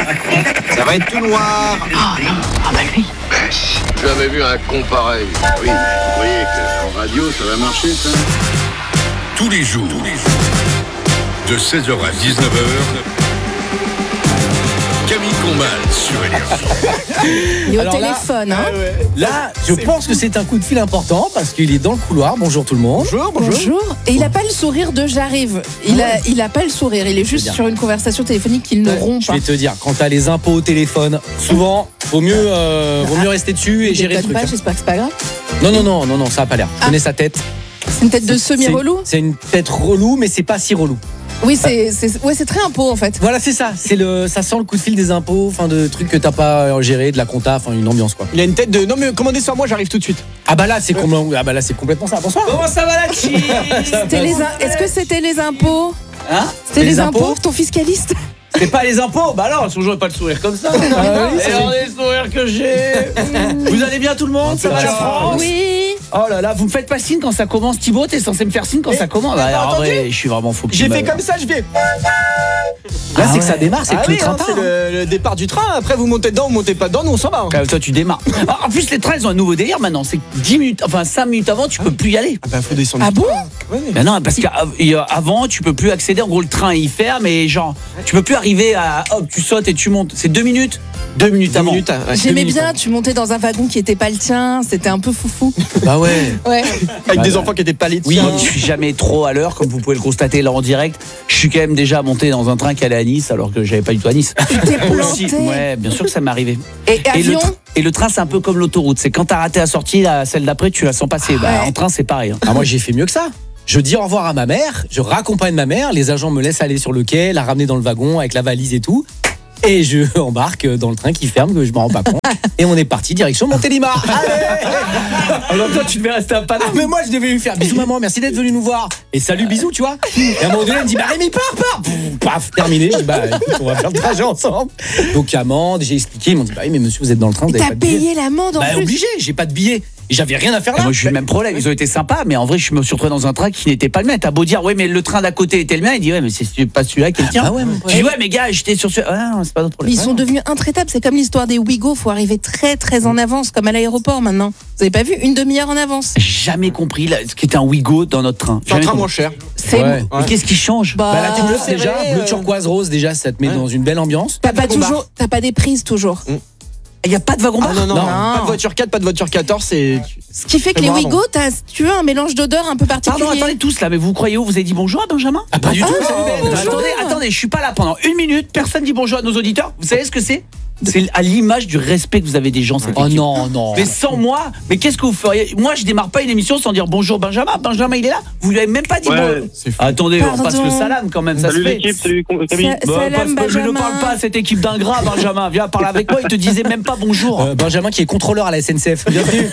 Ça va être tout noir. Ah bah lui. J'ai jamais vu un con pareil. Oui, vous croyez qu'en radio, ça va marcher, ça? Tous les jours, de 16h à 19h, Camille Combal sur Énergie. Il est au Alors là, téléphone, hein. Là, je pense que c'est un coup de fil important parce qu'il est dans le couloir. Bonjour tout le monde. Bonjour. Et il a pas le sourire de j'arrive. Il a pas le sourire. Il est juste bien. sur une conversation téléphonique qu'il ne rompt Je pas. vais te dire, quand t'as les impôts au téléphone, souvent, vaut mieux rester dessus et gérer le Peut-être truc. pas, j'espère que c'est pas grave. Non, ça a pas l'air. Je connais sa tête. C'est une tête de semi-relou. C'est une tête relou, mais c'est pas si relou. Oui, c'est très impôt en fait. Voilà, c'est ça. Ça sent le coup de fil des impôts, enfin de trucs que t'as pas géré, de la compta, enfin une ambiance quoi. Il a une tête de non mais commandez sur moi, j'arrive tout de suite. Ah bah là, c'est complètement ça. Bonsoir. Comment ça va la cheese? Est-ce que c'était les impôts? Hein? C'était les impôts, ton fiscaliste? C'est pas les impôts? Bah non, j'aurais pas le sourire comme ça. oui, Et regardez le sourire que j'ai. Vous allez bien tout le monde? Ça va la France? Oui. Oh là là, vous me faites pas signe quand ça commence. Thibaut, t'es censé me faire signe quand ça commence. Bah, en vrai, je suis vraiment faux. J'ai fait comme ça, je vais. Là, c'est que ça démarre, c'est que le train c'est le départ du train. Après, vous montez dedans, vous montez pas dedans, nous on s'en va. Toi, tu démarres. En plus, les trains, ils ont un nouveau délire maintenant. C'est 10 minutes, enfin 5 minutes avant, tu peux plus y aller. Ah bah faut descendre. Ah bon? Ben non, parce qu'avant, tu peux plus accéder. En gros, le train, il ferme et genre, tu peux plus arriver à hop, tu sautes et tu montes. C'est 2 minutes. 2 minutes avant. J'aimais bien, tu montais dans un wagon qui était pas le tien, c'était un peu foufou. Bah ouais. Ouais. Avec des enfants qui étaient pas les Oui, tiens. je suis jamais trop à l'heure, comme vous pouvez le constater là en direct. Je suis quand même déjà monté dans un train qui allait à Nice, alors que j'avais pas du tout à Nice. Tu t'es planté. Ouais, bien sûr que ça m'est arrivé. Et avion? Et le train, c'est un peu comme l'autoroute. C'est quand t'as raté la sortie, celle d'après, tu la sens passer. Bah, Ouais. en train, c'est pareil. Ah, moi j'ai fait mieux que ça. Je dis au revoir à ma mère, je raccompagne ma mère, les agents me laissent aller sur le quai, la ramener dans le wagon avec la valise et tout. Et je embarque dans le train qui ferme, que je m'en rends pas compte. Et on est parti direction Montélimar. Allez. Alors toi, tu devais rester à Paname. Mais moi je devais lui faire bisous maman, merci d'être venu nous voir. Et salut bisous, tu vois. Et à un moment donné elle me dit bah Rémi pars. Paf, terminé. Je dis bah écoute, on va faire le trajet ensemble. Donc amende, j'ai expliqué, ils m'ont dit bah oui mais monsieur vous êtes dans le train, vous avez T'as pas de billet. payé l'amende en Bah plus. obligé, j'ai pas de billet. Et j'avais rien à faire Et là. moi, j'ai eu le même problème. Ils ont été sympas, mais en vrai, je me suis retrouvé dans un train qui n'était pas le mien. T'as beau dire, ouais, mais le train d'à côté était le mien. Il dit, ouais, mais c'est pas celui-là qui est le tien. Ah ouais, mon Je dis, ouais, mais gars, j'étais sur ce. Ah non, c'est pas notre Mais problème. ils sont devenus intraitables, c'est comme l'histoire des Ouigo, faut arriver très très en avance, comme à l'aéroport maintenant. Vous avez pas vu, une demi-heure en avance? J'ai jamais compris ce qui était un Ouigo dans notre train. C'est un Jamais train compris. moins cher. C'est Ouais. Mais qu'est-ce qui change? Bah, Bah la team bleu c'est déjà, vrai, bleu turquoise rose déjà, ça te met dans une belle ambiance. t'as pas des prises toujours. Il n'y a pas de wagon bar. Ah non, Non. pas de voiture 4, pas de voiture 14, c'est. Ce qui fait que les Vraiment. Ouigo, t'as, si tu veux, un mélange d'odeurs un peu particulier. Pardon, attendez tous là, mais vous croyez où? Vous avez dit bonjour à Benjamin? Ah pas du tout. Attendez, je suis pas là pendant 1 minute. Personne dit bonjour à nos auditeurs. Vous savez ce que c'est? C'est à l'image du respect que vous avez des gens. Cette Oh équipe. non. Mais sans moi, mais qu'est-ce que vous feriez? Moi, je démarre pas une émission sans dire bonjour Benjamin. Benjamin, il est là. Vous lui avez même pas dit bonjour. Attendez, on passe le salam quand même, ça se fait. Salut Camille. Salam, Je ne Benjamin. parle pas à cette équipe d'ingrats, Benjamin. Viens parler avec moi. Il te disait même pas bonjour. Benjamin qui est contrôleur à la SNCF. Bienvenue.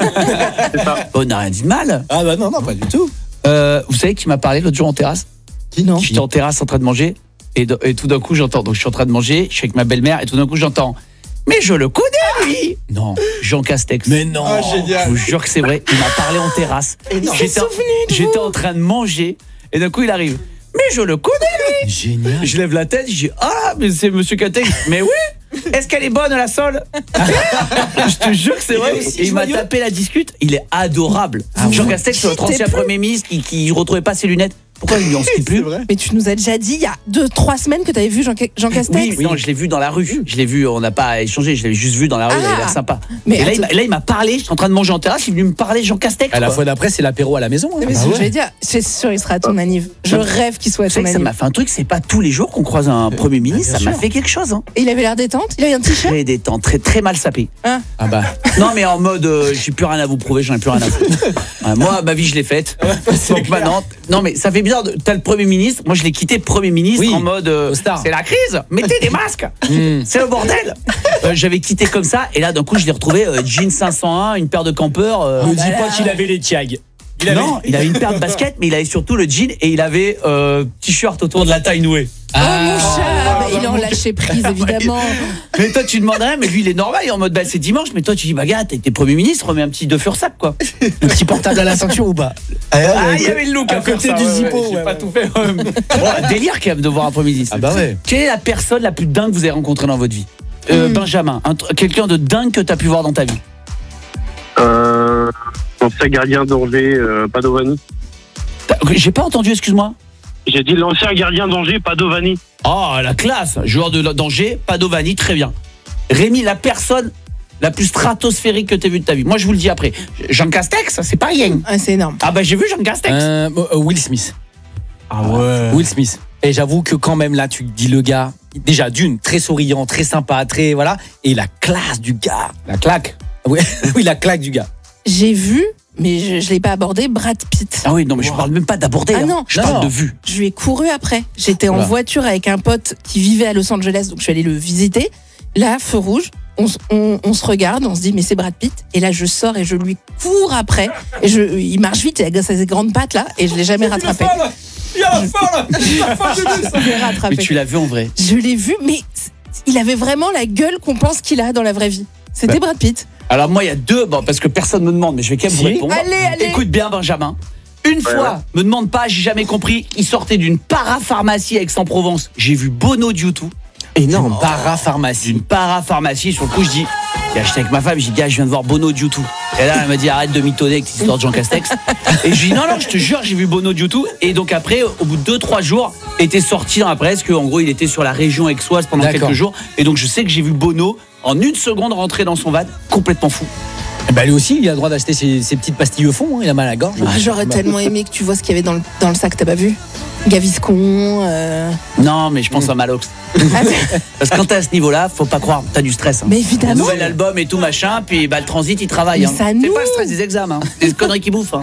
On n'a rien dit de mal. Ah bah non, pas du tout. Vous savez qui m'a parlé l'autre jour en terrasse? Non. J'étais en terrasse en train de manger et tout d'un coup j'entends. Donc je suis en train de manger, je suis avec ma belle-mère et tout d'un coup j'entends. Mais je le connais lui. Non. Jean Castex. Mais non. Ah, Je génial. vous jure que c'est vrai. Il m'a parlé en terrasse. J'étais en train de manger et d'un coup il arrive. Mais je le connais lui. Génial. Je lève la tête, je dis ah mais c'est Monsieur Castex. Mais oui. Est-ce qu'elle est bonne la sole? Je te jure que c'est vrai. Et il m'a tapé la discute. Il est adorable. Jean Castex, notre ancien Premier ministre qui retrouvait pas ses lunettes. Pourquoi il lui en skippe plus? Mais tu nous as déjà dit il y a 2-3 semaines que t'avais vu Jean Castex. Oui, non, je l'ai vu dans la rue. Je l'ai vu, on n'a pas échangé, je l'ai juste vu dans la rue, il a l'air sympa. Mais Et là, attends. il m'a parlé, j'étais en train de manger en terrasse, il est venu me parler Jean Castex. À la quoi. fois d'après, c'est l'apéro à la maison. hein. Mais ce que je vais dire, c'est sûr il sera à ton anniv. Je rêve qu'il soit à Vous savez ton que ça anniv. m'a fait un truc, c'est pas tous les jours qu'on croise un Premier ministre, ça m'a fait quelque chose. Hein. Et il avait l'air détente, il avait un t-shirt. Très détente, très mal sapé. Ah bah. Non mais en mode, j'ai plus rien à vous prouver, j'en ai plus rien à foutre. Moi, ma vie, je l'ai faite. Donc maintenant, non mais ça fait bizarre, t'as le Premier ministre, moi je l'ai quitté Premier ministre Oui, en mode, star. c'est la crise, mettez des masques, c'est le bordel. J'avais quitté comme ça, et là d'un coup je l'ai retrouvé, jean 501, une paire de campeurs. Ne dis pas qu'il avait les tiags. Non, il avait une paire de baskets, mais il avait surtout le jean et il avait t-shirt autour de la taille nouée. Oh mon chat, bah, il est en lâcher prise évidemment. Mais toi tu demanderais, mais lui il est normal, il est en mode bah c'est dimanche, mais toi tu dis bah gars, t'es Premier ministre, remets un petit de Fursac quoi. Un petit portable à la ceinture ou pas? Ah il y avait le look à côté du zippo, j'ai ouais, pas ouais. tout fait. Bon, délire quand même de voir un Premier ministre. Ah bah ouais. Quelle est la personne la plus dingue que vous avez rencontrée dans votre vie? Benjamin, quelqu'un de dingue que t'as pu voir dans ta vie. L'ancien gardien d'Angers, Padovani. J'ai pas entendu, excuse-moi. J'ai dit l'ancien gardien d'Angers, Padovani. Oh, la classe. Joueur d'Angers, Padovani, très bien. Rémi, la personne la plus stratosphérique que t'aies vue de ta vie. Moi, je vous le dis après. Jean Castex, c'est pas rien. Ah, c'est énorme. Ah bah j'ai vu Jean Castex. Will Smith. Ah ouais. Will Smith. Et j'avoue que quand même là, tu dis le gars, déjà d'une, très souriant, très sympa, très voilà. Et la classe du gars. La claque. Oui, oui, la claque du gars. J'ai vu, mais je l'ai pas abordé, Brad Pitt. Ah oui, non, mais je parle même pas d'aborder. Ah non. Je parle Non. de vue. Je lui ai couru après. J'étais en Voilà. voiture avec un pote qui vivait à Los Angeles, donc je suis allée le visiter. Là, feu rouge, on se regarde, on se dit mais c'est Brad Pitt. Et là, je sors et je lui cours après. Et il marche vite, il a ses grandes pattes là, et je l'ai jamais rattrapé. Il y a la fin là. Je l'ai rattrapé. Mais tu l'as vu en vrai. Je l'ai vu, mais il avait vraiment la gueule qu'on pense qu'il a dans la vraie vie. C'était Brad Pitt. Alors moi, il y a deux, bon, parce que personne me demande, mais je vais quand même vous répondre. Allez. Écoute bien, Benjamin. Une fois, me demande pas, j'ai jamais compris, il sortait d'une parapharmacie à Aix-en-Provence. J'ai vu Bono du tout. Énorme. Parapharmacie. D'une parapharmacie. Sur le coup, je dis, j'ai acheté avec ma femme, j'ai dit, gars, je viens de voir Bono du tout. Et là, elle m'a dit, arrête de mitonner avec cette histoire de Jean Castex. Et je dis, non, je te jure, j'ai vu Bono du tout. Et donc après, au bout de 2-3 jours, était sorti dans la presse qu'en gros, il était sur la région aixoise pendant D'accord. quelques jours. Et donc, je sais que j'ai vu Bono en une seconde rentrer dans son van, complètement fou. Bah lui aussi, il a le droit d'acheter ses petites pastilles au fond, hein, il a mal à la gorge. Ah, j'aurais tellement aimé que tu vois ce qu'il y avait dans le sac, t'as pas vu? Gaviscon. Non, mais je pense à Malox. Parce que quand t'es à ce niveau-là, faut pas croire, t'as du stress. Hein. Mais évidemment. Nouvel album et tout machin, puis bah, le transit il travaille. Mais Hein. ça C'est nous. pas le stress des examens, hein. Des conneries qui bouffent. Hein.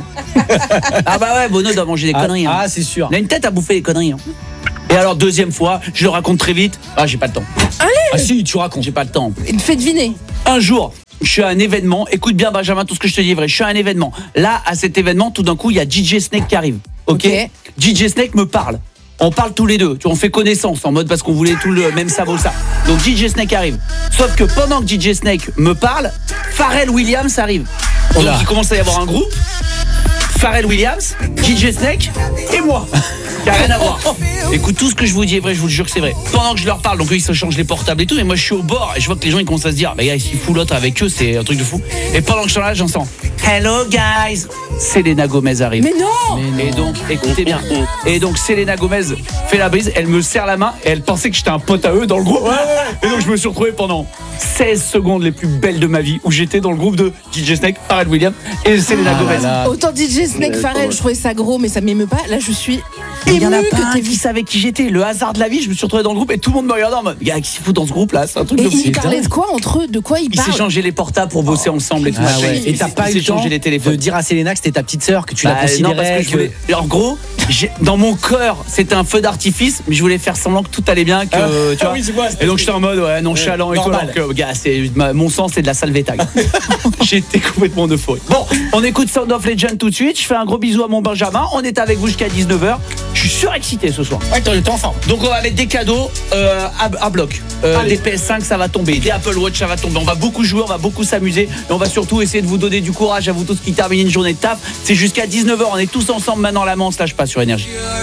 Ah bah ouais, Bono doit manger des conneries. Hein. Ah, c'est sûr. Il a une tête à bouffer les conneries. Hein. Et alors deuxième fois, je le raconte très vite. Ah j'ai pas le temps. Ah si, tu racontes. J'ai pas le temps. Il me fait deviner. Un jour, je suis à un événement. Écoute bien Benjamin, tout ce que je te dis est vrai. Je suis à un événement. Là, à cet événement, tout d'un coup, il y a DJ Snake qui arrive. Ok. DJ Snake me parle. On parle tous les deux, tu vois, on fait connaissance en mode parce qu'on voulait tout le même ça. Donc DJ Snake arrive. Sauf que pendant que DJ Snake me parle, Pharrell Williams arrive. Donc il commence à y avoir un groupe. Pharrell Williams, DJ Snake et moi. Qui a rien à voir. Écoute, tout ce que je vous dis est vrai, je vous le jure que c'est vrai. Pendant que je leur parle, donc eux ils se changent les portables et tout, et moi je suis au bord et je vois que les gens ils commencent à se dire, bah gars, s'ils foutent l'autre avec eux, c'est un truc de fou. Et pendant que je suis là, j'entends Hello guys, Selena Gomez arrive. Mais non. Et donc, écoutez bien. Et donc, Selena Gomez fait la brise, elle me serre la main et elle pensait que j'étais un pote à eux dans le groupe. Et donc, je me suis retrouvé pendant 16 secondes les plus belles de ma vie où j'étais dans le groupe de DJ Snake, Pharrell Williams et Selena Gomez. Autant DJ Snake Pharrell, je trouvais ça gros, mais ça m'émeut pas. Là, je suis Il y en a émue pas que un t'aies qui vu. savait qui j'étais. Le hasard de la vie, je me suis retrouvé dans le groupe et tout le monde me regardait en mode, gars, qui s'y fout dans ce groupe là? C'est un truc Et de fou. ils parlaient de quoi entre eux? De quoi ils Ils parlent? s'échangeaient les portables pour bosser ensemble et tout. Ah machin. ouais. Et t'as pas eu le temps les de téléphones. dire à Selena que c'était ta petite sœur, que tu la Bah, considérais non, parce que je voulais. En gros, dans mon cœur, c'était un feu d'artifice, mais je voulais faire semblant que tout allait bien, que tu vois. oui, c'est quoi, Et donc j'étais en mode nonchalant et tout, normal. alors que gars, mon sang c'est de la salvétag. J'étais complètement euphorie. Bon, on écoute Sound of Legend tout de suite. Je fais un gros bisou à mon Benjamin. On est avec vous jusqu'à 19h. Je suis surexcité ce soir. Ouais, t'es en forme. Donc on va mettre des cadeaux à bloc. Des PS5 ça va tomber, des Apple Watch ça va tomber. On va beaucoup jouer, on va beaucoup s'amuser. Et on va surtout essayer de vous donner du courage à vous tous qui terminez une journée de taf. C'est jusqu'à 19h, on est tous ensemble maintenant, la Manse, lâche pas sur Énergie.